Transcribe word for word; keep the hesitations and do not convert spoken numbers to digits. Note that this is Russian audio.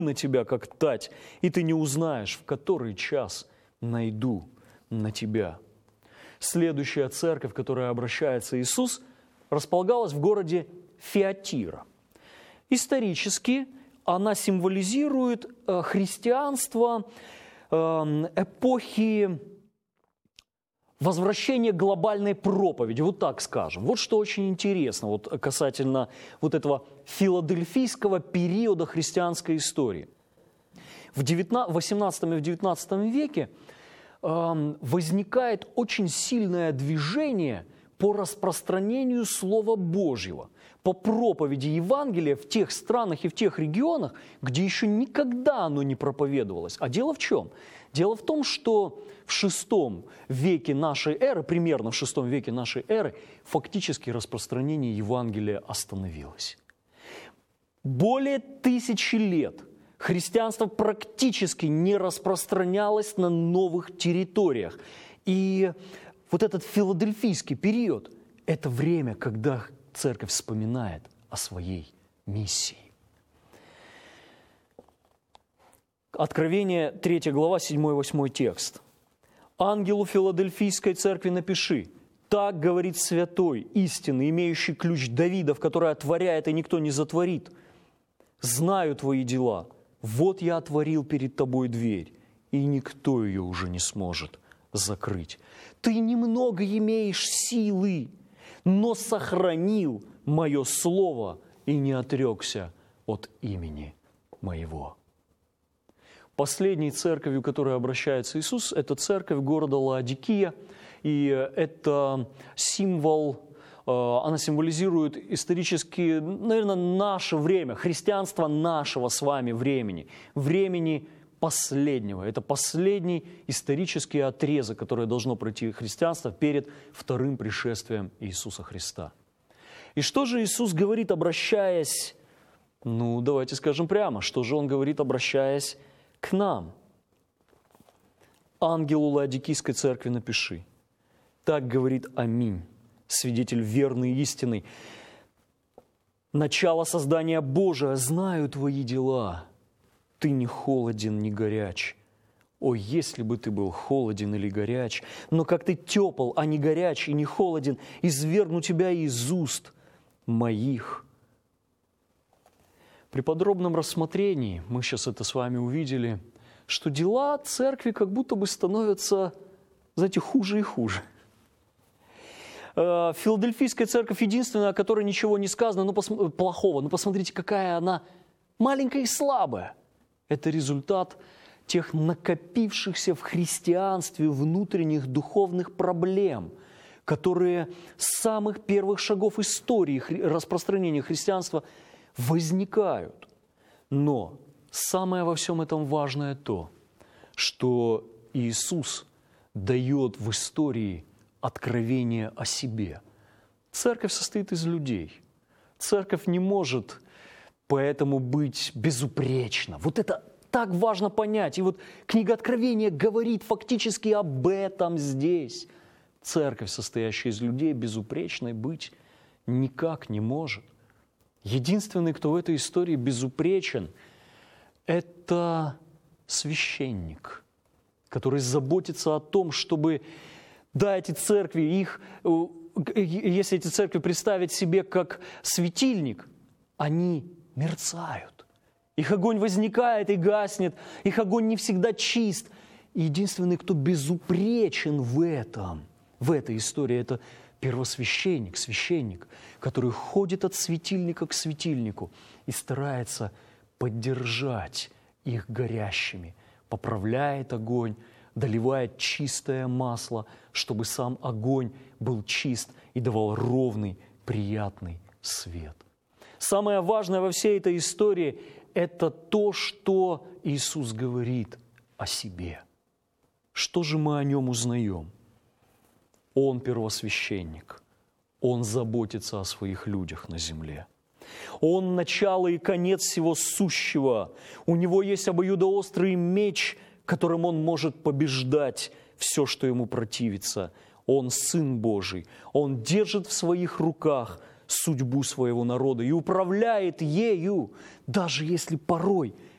на тебя, как тать, и ты не узнаешь, в который час найду на тебя». Следующая церковь, к которой обращается Иисус, располагалась в городе Фиатира. Исторически она символизирует христианство эпохи возвращения глобальной проповеди, вот так скажем. Вот что очень интересно вот касательно вот этого филадельфийского периода христианской истории. В восемнадцатом и в девятнадцатом веке э, возникает очень сильное движение по распространению Слова Божьего, по проповеди Евангелия в тех странах и в тех регионах, где еще никогда оно не проповедовалось. А дело в чем? Дело в том, что в шестом веке нашей эры, примерно в шестом веке нашей эры, фактически распространение Евангелия остановилось. Более тысячи лет христианство практически не распространялось на новых территориях. И вот этот филадельфийский период – это время, когда церковь вспоминает о своей миссии. Откровение, третья глава, седьмой-восьмой текст. «Ангелу Филадельфийской церкви напиши: так говорит святой, истинный, имеющий ключ Давидов, который отворяет, и никто не затворит. Знаю твои дела. Вот я отворил перед тобой дверь, и никто ее уже не сможет закрыть. Ты немного имеешь силы, но сохранил мое слово и не отрекся от имени моего». Последней церковью, к которой обращается Иисус, это церковь города Лаодикия, и это символ, она символизирует исторически, наверное, наше время, христианство нашего с вами времени, времени последнего. Это последний исторический отрезок, который должно пройти христианство перед вторым пришествием Иисуса Христа. И что же Иисус говорит, обращаясь, ну, давайте скажем прямо, что же Он говорит, обращаясь к нам? «Ангелу Лаодикийской церкви напиши: так говорит Аминь, свидетель верный и истинный, начало создания Божия, знаю твои дела. Ты не холоден, не горяч. О, если бы ты был холоден или горяч, но как ты тепл, а не горяч и не холоден, извергну тебя из уст моих». При подробном рассмотрении, мы сейчас это с вами увидели, что дела церкви как будто бы становятся, знаете, хуже и хуже. Филадельфийская церковь единственная, о которой ничего не сказано, ну, пос- плохого, но посмотрите, какая она маленькая и слабая. Это результат тех накопившихся в христианстве внутренних духовных проблем, которые с самых первых шагов истории распространения христианства возникают. Но самое во всем этом важное то, что Иисус дает в истории откровение о себе. Церковь состоит из людей. Церковь не может поэтому быть безупречна. Вот это так важно понять. И вот книга Откровения говорит фактически об этом здесь. Церковь, состоящая из людей, безупречной быть никак не может. Единственный, кто в этой истории безупречен, это священник, который заботится о том, чтобы, да, эти церкви, их, если эти церкви представить себе как светильник, они мерцают. Их огонь возникает и гаснет, их огонь не всегда чист. И единственный, кто безупречен в этом, в этой истории, это первосвященник, священник, который ходит от светильника к светильнику и старается поддержать их горящими, поправляет огонь, доливает чистое масло, чтобы сам огонь был чист и давал ровный, приятный свет. Самое важное во всей этой истории – это то, что Иисус говорит о себе. Что же мы о Нем узнаем? Он первосвященник, Он заботится о своих людях на земле. Он начало и конец всего сущего. У Него есть обоюдоострый меч, которым Он может побеждать все, что Ему противится. Он Сын Божий. Он держит в своих руках судьбу своего народа и управляет ею, даже если порой